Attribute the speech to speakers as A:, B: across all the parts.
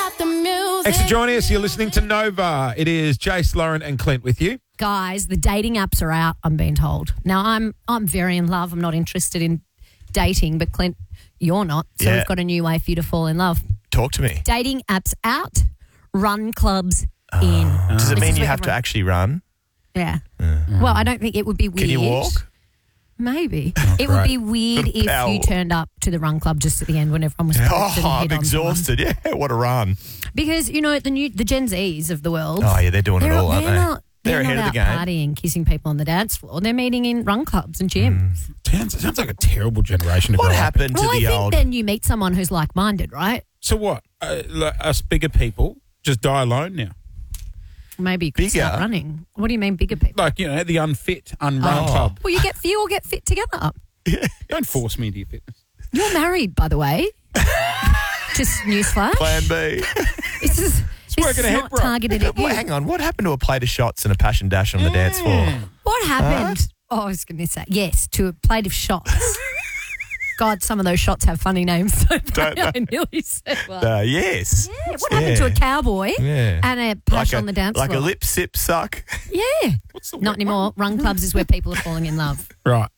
A: about the music.
B: Thanks for joining us. You're listening to Nova. It is Jace, Lauren and Clint with you.
C: Guys, the dating apps are out, I'm being told. Now, I'm very in love. I'm not interested in dating, but Clint, you're not. So we've got a new way for you to fall in love.
D: Talk to me.
C: Dating apps out, run clubs in.
D: Does it
C: This
D: mean
C: is
D: you
C: what
D: have to
C: everyone-
D: actually run?
C: Yeah. Well, I don't think it would be weird.
D: Can you walk?
C: Maybe. It would be weird if
D: Ow.
C: you turned up to the run club just at the end when everyone was parked and
D: Oh, I'm
C: hit on someone.
D: exhausted. Yeah, what a run.
C: Because, you know, the Gen Zs of the world.
D: Oh, yeah, they're doing it all, aren't they?
C: They're
D: ahead
C: not
D: of the
C: out
D: game.
C: partying, kissing people on the dance floor. They're meeting in run clubs and gyms.
B: Sounds like a terrible generation to
D: What
B: grow up in.
D: happened to
C: Well, I
D: the
C: think
D: old...
C: then you meet someone who's like-minded, right?
B: So what? Us bigger people just die alone now.
C: Maybe you could start
D: Bigger?
C: running. What do you mean bigger people?
B: Like, you know, the unfit, unrun
D: Oh.
B: club.
C: Well, you all get fit together.
B: Don't force me into your fitness.
C: You're married, by the way. Just newsflash.
D: Plan B.
C: This is
B: working ahead,
C: not
B: bro.
C: targeted at you.
D: Well, hang on. What happened to a plate of shots and a passion dash on the dance floor?
C: What happened? Oh, I was going to say, yes, to a plate of shots. God, some of those shots have funny names.
D: Don't they?
C: I nearly said one.
D: Yes.
C: Yeah, what happened to a cowboy
D: Yeah.
C: and a pash on the dance
D: like
C: floor?
D: a lip sip suck.
C: Yeah.
B: What's the
C: Not
B: word?
C: anymore. Run clubs is where people are falling in love.
B: Right.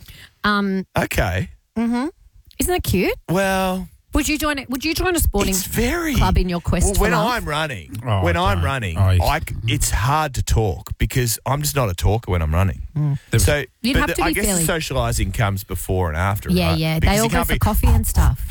D: Okay.
C: Isn't that cute?
D: Well,
C: Would you join it? Would you join a sporting
D: it's very
C: club in your quest for
D: when
C: love?
D: I'm running.
B: Oh,
D: when I'm
B: don't.
D: running,
B: Oh, you-
D: it's hard to talk because I'm just not a talker when I'm running. So,
C: You'd
D: but
C: have to
D: I
C: be
D: guess
C: fairly-
D: the socialising comes before and after.
C: Yeah,
D: right?
C: yeah.
D: Because
C: They all
D: you
C: go
D: can't
C: for
D: be,
C: coffee and stuff.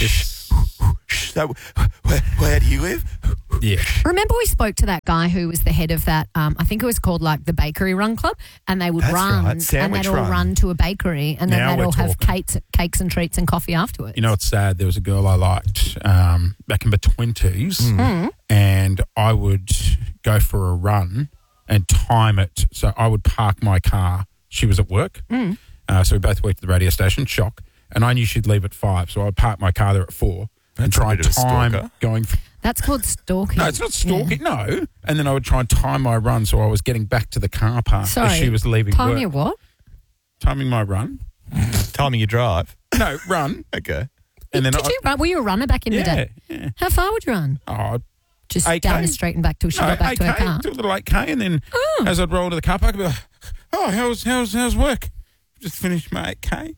D: So, where do you live?
B: Yeah.
C: Remember we spoke to that guy who was the head of that, I think it was called like the Bakery Run Club, and they would
D: That's
C: run
D: right,
C: and
D: sandwich
C: they'd all
D: run.
C: run to a bakery and then
B: Now
C: they'd
B: we're
C: all have
B: talking.
C: cakes and treats and coffee afterwards.
B: You know, it's sad. There was a girl I liked back in my 20s, and I would go for a run and time it. So I would park my car. She was at work. So we both worked at the radio station, Shock, and I knew she'd leave at 5, so I'd park my car there at 4 and
D: That's a
B: try and
D: bit of a
B: time
D: stalker.
B: going.
C: That's called stalking.
B: No, it's not stalking. No, and then I would try and time my run so I was getting back to the car park
C: Sorry,
B: as she was leaving
C: time
B: work.
C: you what?
B: Timing my run.
D: Timing your drive.
B: No, run.
D: Okay.
B: And then
C: Did you run? Were you a runner back in the day?
B: Yeah.
C: How far would you run?
B: Oh,
C: Just
B: 8K.
C: down the street and back till she got back to her car.
B: Do a little 8K, and then as I'd roll to the car park, I'd be like, "Oh, how's work? Just finished my 8K."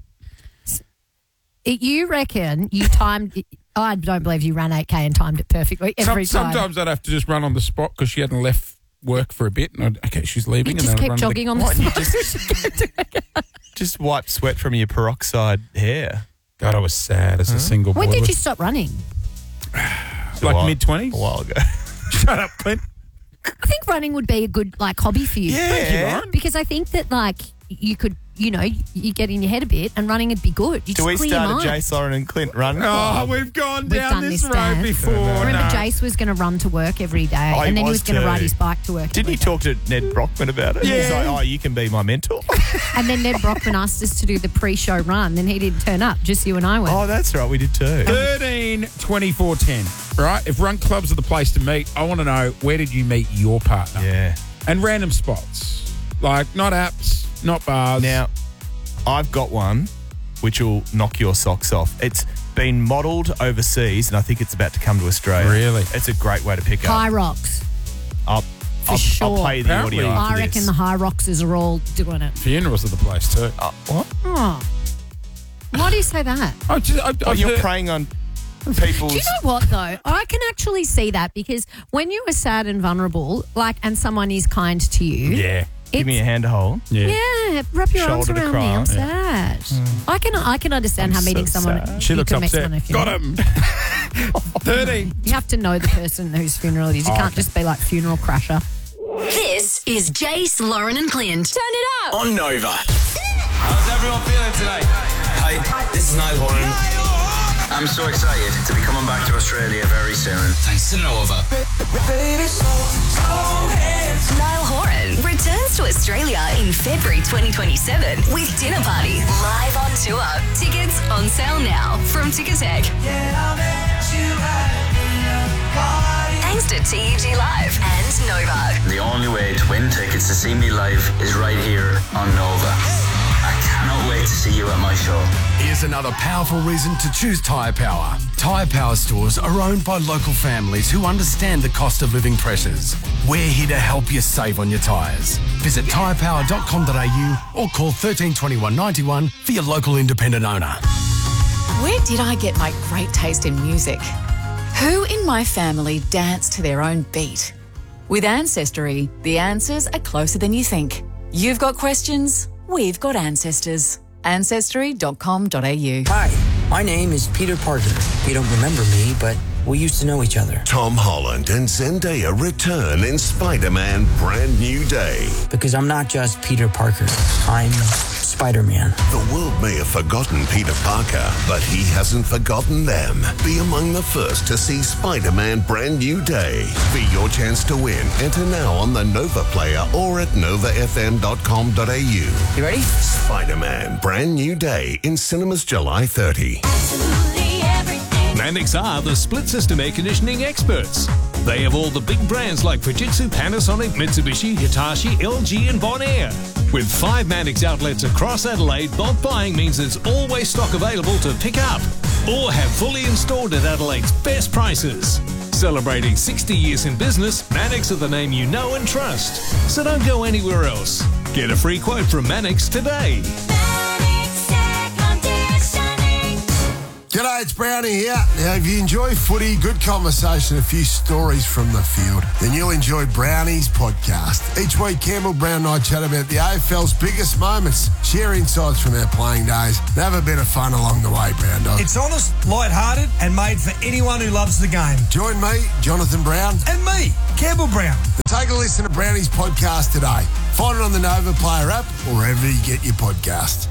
C: You reckon you timed? I don't believe you ran 8K and timed it perfectly every time.
B: Sometimes I'd have to just run on the spot because she hadn't left work for a bit, and okay, she's leaving,
C: You
B: and
C: just
B: then I'd
C: keep
B: run
C: jogging on
D: What,
C: the
D: you
C: spot.
D: Just wipe sweat from your peroxide hair.
B: God, I was sad as a single boy.
C: When did you stop running?
B: Like mid-20s?
D: A while ago.
B: Shut up, Clint.
C: I think running would be a good hobby for you.
D: Yeah.
C: Because I think that you could, you get in your head a bit and running would be good. You
D: Do
C: just
D: we
C: clear your
D: start a
C: mind.
D: Jace, Lauren and Clint run?
B: Oh, we've gone
C: We've
B: down
C: done
B: this
C: this
B: road
C: dance.
B: before.
C: Remember,
B: No.
C: Jace was going to run to work every day, and then he was going to
D: too.
C: ride his bike to work.
D: Didn't
C: every
D: you
C: day.
D: talk to Ned Brockman about it?
B: Yeah.
D: He's like, oh, you can be my mentor.
C: And then Ned Brockman asked us to do the pre-show run, and he didn't turn up. Just you and I went.
D: Oh, that's right. We did too.
B: 13, 24, 10. Right? If run clubs are the place to meet, I want to know, where did you meet your partner?
D: Yeah.
B: And random spots. Like, not apps, not bars.
D: Now, I've got one which will knock your socks off. It's been modelled overseas, and I think it's about to come to Australia.
B: Really?
D: It's a great way to pick
C: High
D: up.
C: Rocks.
D: I'll
C: sure.
D: play the
B: Apparently.
D: audio after
C: I reckon
D: this.
C: the High Rocksers are all doing it.
B: Funerals are the place too.
D: What?
C: Oh. Why do you say that?
D: Oh, you're preying on people's...
C: Do you know what, though? I can actually see that because when you are sad and vulnerable, and someone is kind to you,
B: Yeah.
D: Give me a hand to hold.
C: yeah, rub your arms
D: Shoulder to
C: around me.
D: cry.
C: I'm sad. I can understand
D: I'm
C: how meeting
D: so
C: someone
D: sad.
B: She
C: you
B: looks
C: can mess
B: upset.
C: on a
B: Got
C: funeral.
B: him. 13.
C: You have to know the person whose funeral it is. You can't just be like funeral crasher.
E: This is Jace, Lauren and Clint. Turn it up.
F: On Nova. How's everyone feeling tonight? Hi, this is Niall Horan.
G: I'm so excited to be coming back to Australia very soon.
F: Thanks to Nova.
E: Niall Horan returns to Australia in February 2027 with Dinner Party live on tour. Tickets on sale now from Ticketek. Thanks to TUG Live and Nova.
G: The only way to win tickets to see me live is right here on Nova. I cannot can't wait to see you at my show.
A: Here's another powerful reason to choose Tyre Power. Tyre Power stores are owned by local families who understand the cost of living pressures. We're here to help you save on your tyres. Visit tyrepower.com.au or call 1321 91 for your local independent owner.
H: Where did I get my great taste in music? Who in my family dance to their own beat? With Ancestry, the answers are closer than you think. You've got questions, we've got ancestors. Ancestry.com.au.
I: Hi, my name is Peter Parker. You don't remember me, but we used to know each other.
J: Tom Holland and Zendaya return in Spider-Man Brand New Day.
I: Because I'm not just Peter Parker. I'm Spider-Man.
J: The world may have forgotten Peter Parker, but he hasn't forgotten them. Be among the first to see Spider-Man Brand New Day. Be your chance to win. Enter now on the Nova Player or at novafm.com.au.
I: You ready?
J: Spider-Man Brand New Day in cinemas July 30.
K: Mannix are the split system air conditioning experts. They have all the big brands like Fujitsu, Panasonic, Mitsubishi, Hitachi, LG and Bonaire. With 5 Mannix outlets across Adelaide, bulk buying means there's always stock available to pick up or have fully installed at Adelaide's best prices. Celebrating 60 years in business, Mannix are the name you know and trust. So don't go anywhere else. Get a free quote from Mannix today.
L: G'day, it's Brownie here. Now, if you enjoy footy, good conversation, a few stories from the field, then you'll enjoy Brownie's podcast. Each week, Campbell Brown and I chat about the AFL's biggest moments, share insights from our playing days, and have a bit of fun along the way, Brown Dog.
M: It's honest, light-hearted, and made for anyone who loves the game.
L: Join me, Jonathan Brown.
M: And me, Campbell Brown.
L: Take a listen to Brownie's podcast today. Find it on the Nova Player app or wherever you get your podcast.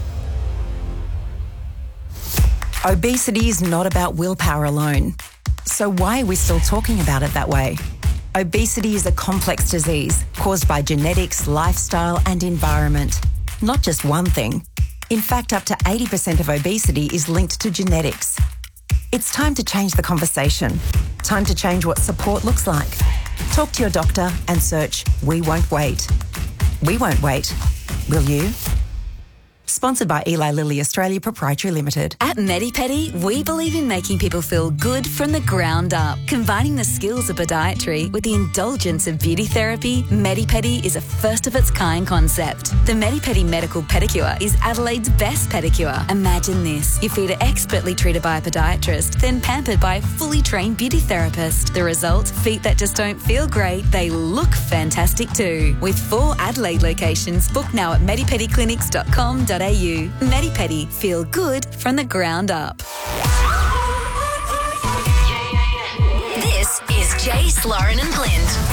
H: Obesity is not about willpower alone. So why are we still talking about it that way? Obesity is a complex disease caused by genetics, lifestyle and environment. Not just one thing. In fact, up to 80% of obesity is linked to genetics. It's time to change the conversation. Time to change what support looks like. Talk to your doctor and search We Won't Wait. We won't wait. Will you? Sponsored by Eli Lilly Australia Proprietary Limited.
E: At MediPedi, we believe in making people feel good from the ground up. Combining the skills of podiatry with the indulgence of beauty therapy, MediPedi is a first-of-its-kind concept. The MediPedi Medical Pedicure is Adelaide's best pedicure. Imagine this. Your feet are expertly treated by a podiatrist, then pampered by a fully trained beauty therapist. The result? Feet that just don't feel great, they look fantastic too. With 4 Adelaide locations, book now at medipediclinics.com.au. MediPedi, feel good from the ground up. This is Jace, Lauren and Clint.